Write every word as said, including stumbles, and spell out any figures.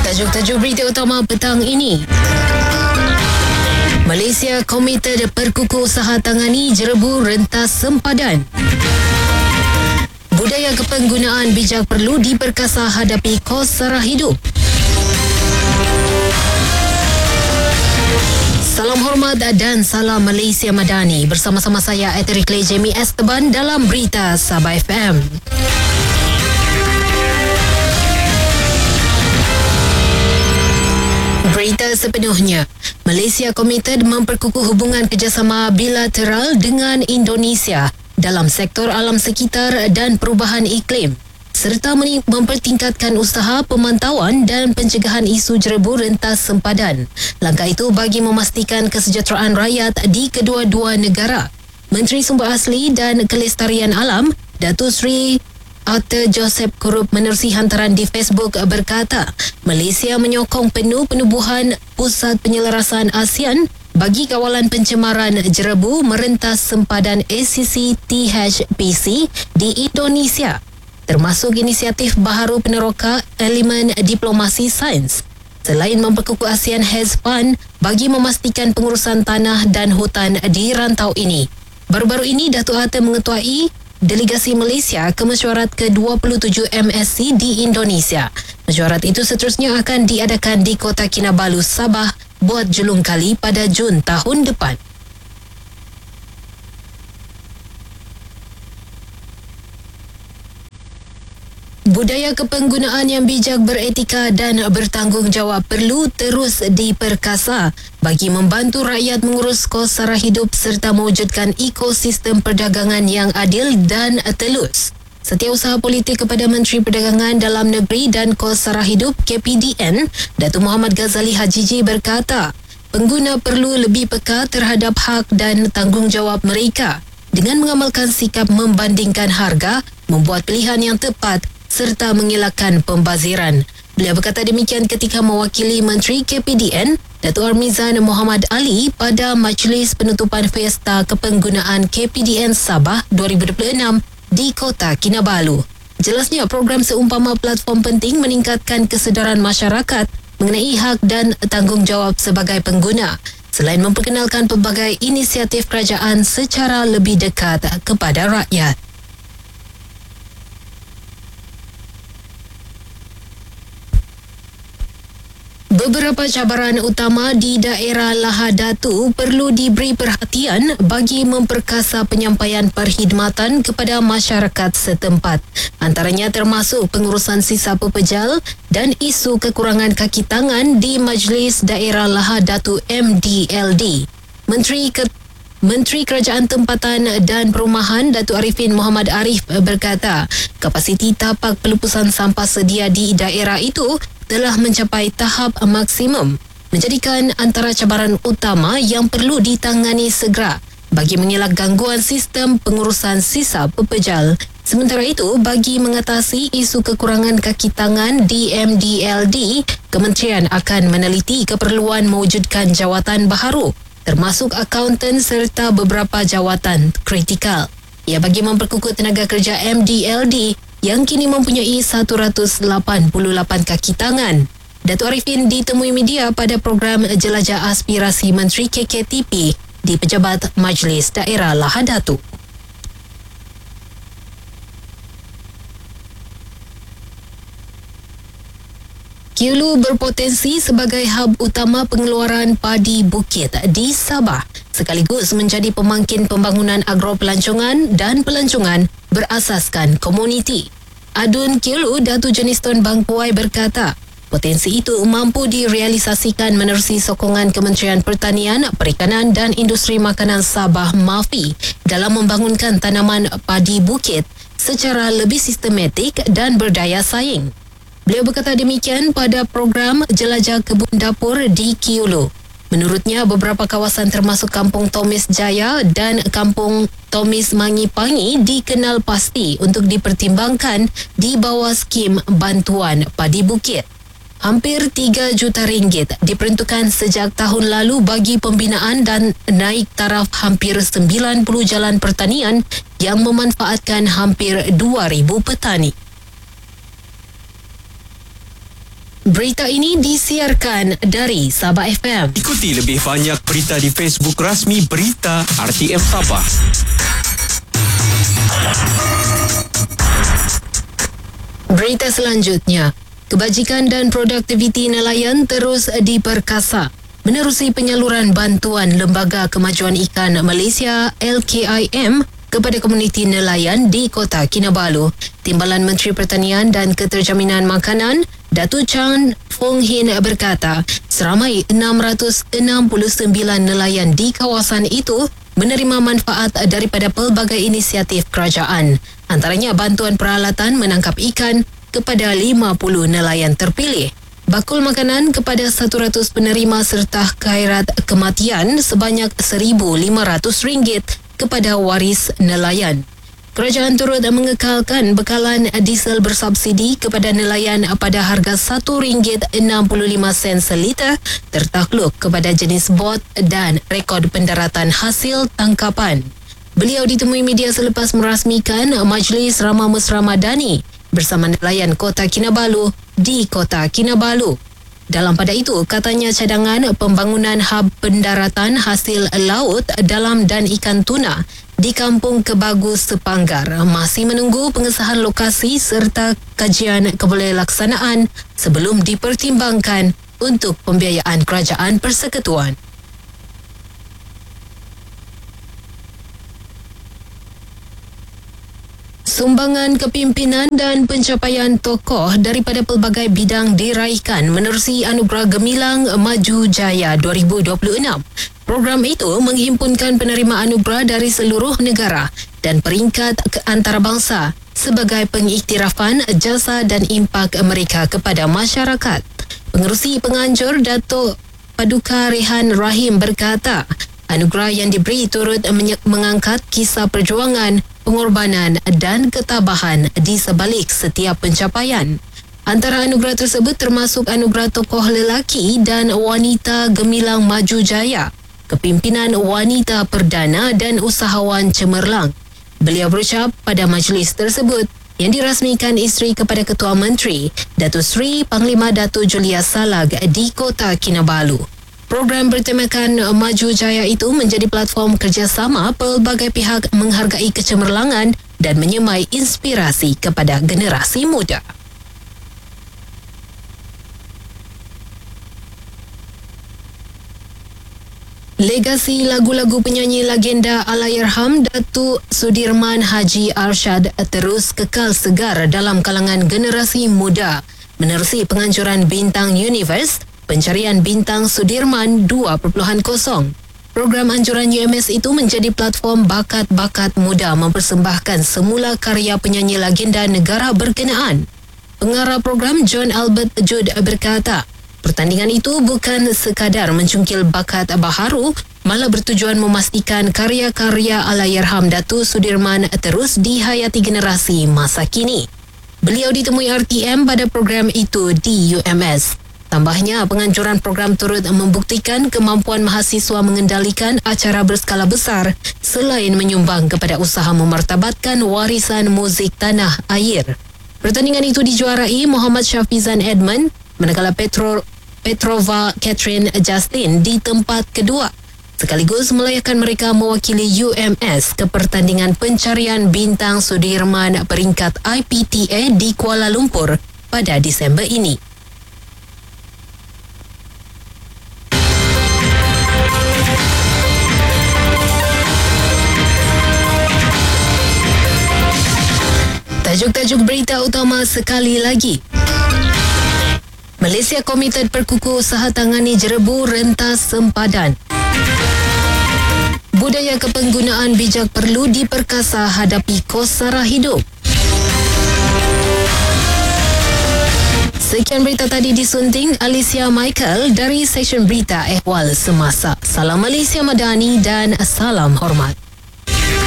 Tajuk-tajuk berita utama petang ini. Malaysia komited perkukuh usaha tangani jerebu rentas sempadan. Budaya kepenggunaan bijak perlu diperkasa hadapi kos sara hidup. Salam hormat dan salam Malaysia Madani. Bersama-sama saya Eteri Clay Jamie Esteban dalam Berita Sabah F M. Berita sepenuhnya. Malaysia komited memperkukuh hubungan kerjasama bilateral dengan Indonesia dalam sektor alam sekitar dan perubahan iklim serta mempertingkatkan usaha pemantauan dan pencegahan isu jerebu rentas sempadan. Langkah itu bagi memastikan kesejahteraan rakyat di kedua-dua negara. Menteri Sumber Asli dan Kelestarian Alam, Datuk Seri Arthur Joseph Kurup menerusi hantaran di Facebook berkata, Malaysia menyokong penuh penubuhan Pusat Penyelarasan ASEAN bagi kawalan pencemaran jerebu merentas sempadan A C C T H P C di Indonesia, termasuk inisiatif baharu peneroka elemen diplomasi sains. Selain memperkukuh ASEAN Hedge Fund bagi memastikan pengurusan tanah dan hutan di rantau ini. Baru-baru ini Datuk Arthur mengetuai delegasi Malaysia ke mesyuarat ke dua puluh tujuh M S C di Indonesia. Mesyuarat itu seterusnya akan diadakan di Kota Kinabalu, Sabah buat julung kali pada Jun tahun depan. Budaya kepenggunaan yang bijak, beretika dan bertanggungjawab perlu terus diperkasa bagi membantu rakyat mengurus kos sara hidup serta mewujudkan ekosistem perdagangan yang adil dan telus. Setiausaha Politik kepada Menteri Perdagangan Dalam Negeri dan Kos Sara Hidup K P D N, Datuk Muhammad Ghazali Hajiji berkata, pengguna perlu lebih peka terhadap hak dan tanggungjawab mereka dengan mengamalkan sikap membandingkan harga, membuat pilihan yang tepat serta mengelakkan pembaziran. Beliau berkata demikian ketika mewakili Menteri K P D N, Datuk Armizan Muhammad Ali pada Majlis Penutupan Fiesta Kepenggunaan K P D N Sabah dua ribu dua puluh enam di Kota Kinabalu. Jelasnya program seumpama platform penting meningkatkan kesedaran masyarakat mengenai hak dan tanggungjawab sebagai pengguna, selain memperkenalkan pelbagai inisiatif kerajaan secara lebih dekat kepada rakyat. Beberapa cabaran utama di daerah Lahadatu perlu diberi perhatian bagi memperkasa penyampaian perkhidmatan kepada masyarakat setempat. Antaranya termasuk pengurusan sisa pepejal dan isu kekurangan kaki tangan di Majlis Daerah Lahadatu M D L D. Menteri Ke- Menteri Kerajaan Tempatan dan Perumahan Datuk Arifin Muhammad Arif berkata, kapasiti tapak pelupusan sampah sedia di daerah itu telah mencapai tahap maksimum, menjadikan antara cabaran utama yang perlu ditangani segera bagi mengelak gangguan sistem pengurusan sisa pepejal. Sementara itu, bagi mengatasi isu kekurangan kaki tangan di M D L D, Kementerian akan meneliti keperluan mewujudkan jawatan baharu, termasuk akaunten serta beberapa jawatan kritikal. Ia bagi memperkukuh tenaga kerja M D L D yang kini mempunyai seratus lapan puluh lapan kaki tangan. Datuk Arifin ditemui media pada program Jelajah Aspirasi Menteri K K T P di Pejabat Majlis Daerah Lahadatu. Kiulu berpotensi sebagai hub utama pengeluaran padi bukit di Sabah, sekaligus menjadi pemangkin pembangunan agropelancongan dan pelancongan berasaskan komuniti. Adun Kiulu Datu Jeniston Bangpuai berkata, potensi itu mampu direalisasikan menerusi sokongan Kementerian Pertanian, Perikanan dan Industri Makanan Sabah MAFI dalam membangunkan tanaman padi bukit secara lebih sistematik dan berdaya saing. Beliau berkata demikian pada program Jelajah Kebun Dapur di Kiulu. Menurutnya, beberapa kawasan termasuk Kampung Tomis Jaya dan Kampung Tomis Mangi-Pangi dikenal pasti untuk dipertimbangkan di bawah skim bantuan padi bukit. Hampir tiga juta ringgit diperuntukkan sejak tahun lalu bagi pembinaan dan naik taraf hampir sembilan puluh jalan pertanian yang memanfaatkan hampir dua ribu petani. Berita ini disiarkan dari Sabah F M. Ikuti lebih banyak berita di Facebook rasmi Berita R T M Sabah. Berita selanjutnya, kebajikan dan produktiviti nelayan terus diperkasa menerusi penyaluran bantuan Lembaga Kemajuan Ikan Malaysia L K I M kepada komuniti nelayan di Kota Kinabalu. Timbalan Menteri Pertanian dan Keterjaminan Makanan, Datuk Chan Fong Hin berkata, seramai enam ratus enam puluh sembilan nelayan di kawasan itu menerima manfaat daripada pelbagai inisiatif kerajaan. Antaranya bantuan peralatan menangkap ikan kepada lima puluh nelayan terpilih, bakul makanan kepada seratus penerima serta khairat kematian sebanyak seribu lima ratus ringgit kepada waris nelayan. Kerajaan turut mengekalkan bekalan diesel bersubsidi kepada nelayan pada harga satu ringgit enam puluh lima sen seliter tertakluk kepada jenis bot dan rekod pendaratan hasil tangkapan. Beliau ditemui media selepas merasmikan Majlis Ramah Mesra Madani bersama nelayan Kota Kinabalu di Kota Kinabalu. Dalam pada itu, katanya cadangan pembangunan hub pendaratan hasil laut dalam dan ikan tuna di Kampung Kebagus Sepanggar masih menunggu pengesahan lokasi serta kajian kebolehlaksanaan sebelum dipertimbangkan untuk pembiayaan Kerajaan Persekutuan. Sumbangan kepimpinan dan pencapaian tokoh daripada pelbagai bidang diraihkan menerusi Anugerah Gemilang Maju Jaya dua ribu dua puluh enam. Program itu menghimpunkan penerima anugerah dari seluruh negara dan peringkat antarabangsa sebagai pengiktirafan jasa dan impak mereka kepada masyarakat. Pengerusi penganjur Datuk Paduka Rehan Rahim berkata, anugerah yang diberi turut mengangkat kisah perjuangan, pengorbanan dan ketabahan di sebalik setiap pencapaian. Antara anugerah tersebut termasuk anugerah tokoh lelaki dan wanita Gemilang Maju Jaya, kepimpinan wanita perdana dan usahawan cemerlang. Beliau berucap pada majlis tersebut yang dirasmikan isteri kepada Ketua Menteri, Datuk Seri Panglima Datuk Julia Salag di Kota Kinabalu. Program bertemakan Maju Jaya itu menjadi platform kerjasama pelbagai pihak menghargai kecemerlangan dan menyemai inspirasi kepada generasi muda. Legasi lagu-lagu penyanyi legenda Allahyarham Datuk Sudirman Haji Arsyad terus kekal segar dalam kalangan generasi muda menerusi penganjuran Bintang Universe Pencarian Bintang Sudirman dua titik kosong. Program anjuran U M S itu menjadi platform bakat-bakat muda mempersembahkan semula karya penyanyi legenda negara berkenaan. Pengarah program John Albert Jude berkata, pertandingan itu bukan sekadar mencungkil bakat baharu, malah bertujuan memastikan karya-karya Allahyarham Datuk Sudirman terus dihayati generasi masa kini. Beliau ditemui R T M pada program itu di U M S. Tambahnya, penganjuran program turut membuktikan kemampuan mahasiswa mengendalikan acara berskala besar selain menyumbang kepada usaha memartabatkan warisan muzik tanah air. Pertandingan itu dijuarai Muhammad Syafizan Edmund, manakala Petro, Petrova Catherine Justin di tempat kedua, sekaligus melayakan mereka mewakili U M S ke pertandingan pencarian Bintang Sudirman peringkat I P T A di Kuala Lumpur pada Disember ini. Tajuk-tajuk berita utama sekali lagi. Malaysia komited perkuku usaha tangani jerebu rentas sempadan. Budaya kepenggunaan bijak perlu diperkasa hadapi kos sara hidup. Sekian berita tadi disunting Alicia Michael dari Seksyen Berita Ehwal Semasa. Salam Malaysia Madani dan salam hormat.